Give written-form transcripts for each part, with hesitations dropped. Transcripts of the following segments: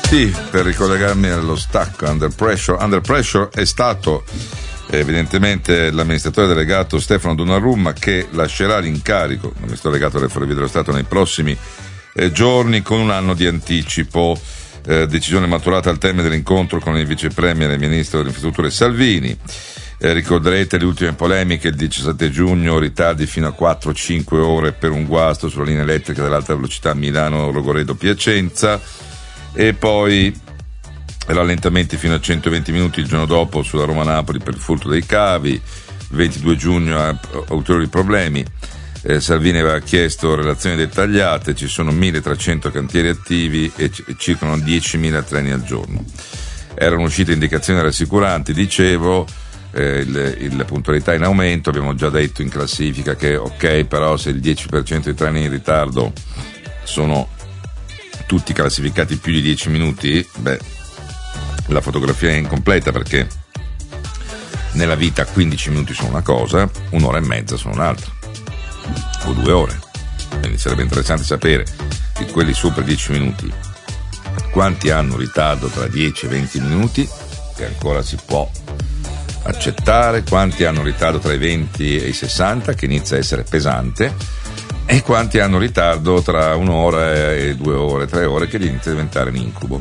Sì, per ricollegarmi allo stacco Under Pressure. Under Pressure è stato evidentemente l'amministratore delegato Stefano Donnarumma, che lascerà l'incarico, l'amministratore delegato delle Ferrovie dello Stato, nei prossimi giorni con un anno di anticipo. Decisione maturata al termine dell'incontro con il vice premier e il ministro delle infrastrutture Salvini. Ricorderete le ultime polemiche: il 17 giugno ritardi fino a 4-5 ore per un guasto sulla linea elettrica dell'alta velocità Milano-Rogoredo-Piacenza, e poi rallentamenti fino a 120 minuti il giorno dopo sulla Roma-Napoli per il furto dei cavi. 22 giugno ulteriori problemi. Salvini aveva chiesto relazioni dettagliate. Ci sono 1.300 cantieri attivi e circa 10.000 treni al giorno. Erano uscite indicazioni rassicuranti, dicevo. La puntualità in aumento. Abbiamo già detto in classifica che ok, però se il 10% dei treni in ritardo sono tutti classificati più di 10 minuti, la fotografia è incompleta, perché nella vita 15 minuti sono una cosa, un'ora e mezza sono un'altra, o 2 ore. Quindi sarebbe interessante sapere di quelli sopra 10 minuti quanti hanno ritardo tra 10 e 20 minuti, che ancora si può accettare, quanti hanno ritardo tra i 20 e i 60, che inizia a essere pesante, e quanti hanno ritardo tra un'ora e 2 ore, 3 ore, che inizia a diventare un incubo.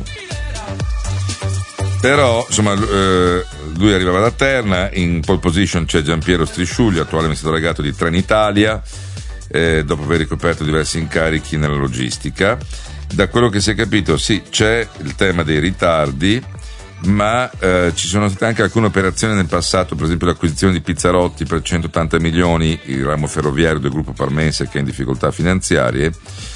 Però insomma lui arrivava da Terna. In pole position c'è Giampiero Strisciugli, attuale amministratore delegato di Trenitalia, dopo aver ricoperto diversi incarichi nella logistica. Da quello che si è capito, sì, c'è il tema dei ritardi, ma ci sono state anche alcune operazioni nel passato, per esempio l'acquisizione di Pizzarotti per 180 milioni, il ramo ferroviario del gruppo parmense che è in difficoltà finanziarie.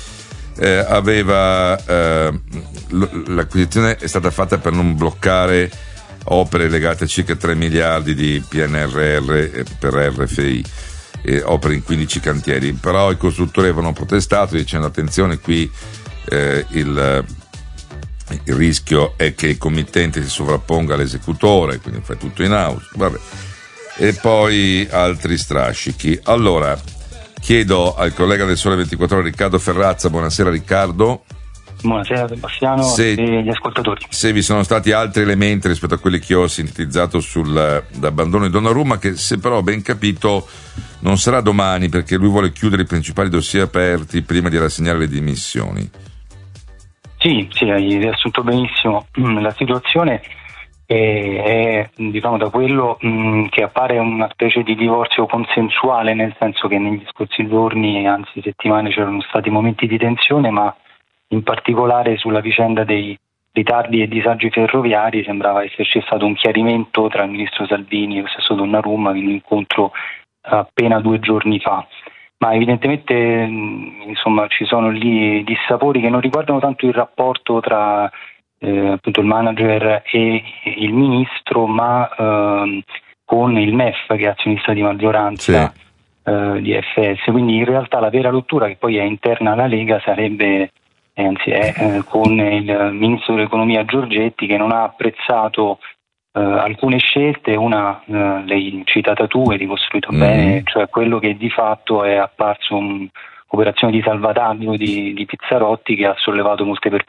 L'acquisizione è stata fatta per non bloccare opere legate a circa 3 miliardi di PNRR per RFI, opere in 15 cantieri, però i costruttori avevano protestato dicendo: attenzione, qui il rischio è che il committente si sovrapponga all'esecutore, quindi fai tutto in house. Vabbè. E poi altri strascichi. Allora, chiedo al collega del Sole 24 Ore, Riccardo Ferrazza. Buonasera Riccardo. Buonasera Sebastiano e gli ascoltatori. Se vi sono stati altri elementi rispetto a quelli che ho sintetizzato sull'abbandono di Donnarumma, che se però ho ben capito non sarà domani, perché lui vuole chiudere i principali dossier aperti prima di rassegnare le dimissioni. Sì, hai riassunto benissimo la situazione. È diciamo da quello che appare una specie di divorzio consensuale, nel senso che negli scorsi giorni, anzi settimane, c'erano stati momenti di tensione, ma in particolare sulla vicenda dei ritardi e disagi ferroviari sembrava esserci stato un chiarimento tra il ministro Salvini e lo stesso Donnarumma in un incontro appena 2 giorni fa. Ma evidentemente insomma ci sono lì dissapori che non riguardano tanto il rapporto tra appunto il manager e il ministro, ma con il MEF, che è azionista di maggioranza di FS. Quindi in realtà la vera rottura, che poi è interna alla Lega, sarebbe con il ministro dell'economia Giorgetti, che non ha apprezzato alcune scelte. Una l'hai citata tu e ricostruito bene, cioè quello che di fatto è apparso un'operazione di salvataggio di Pizzarotti, che ha sollevato molte